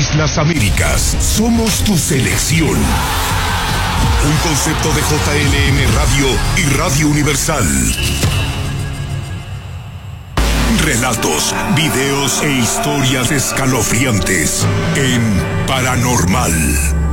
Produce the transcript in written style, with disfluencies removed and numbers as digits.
Islas Américas. Somos tu selección. Un concepto de JLM Radio y Radio Universal. Relatos, videos e historias escalofriantes en Paranormal.